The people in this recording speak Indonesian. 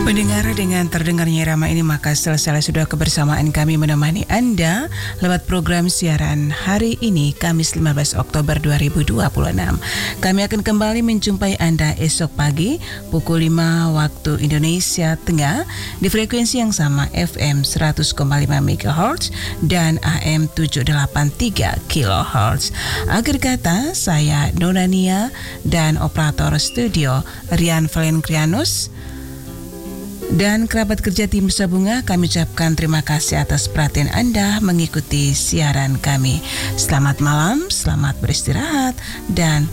Pendengar, dengan terdengarnya irama ini maka selesai sudah kebersamaan kami menemani Anda lewat program siaran hari ini Kamis 15 Oktober 2026. Kami akan kembali menjumpai Anda esok pagi pukul 5 waktu Indonesia Tengah di frekuensi yang sama FM 100,5 MHz dan AM 783 kHz. Akhir kata, saya Nonania dan operator studio Rian Valenkrianus dan kerabat kerja tim Nusa Bunga, kami ucapkan terima kasih atas perhatian Anda mengikuti siaran kami. Selamat malam, selamat beristirahat, dan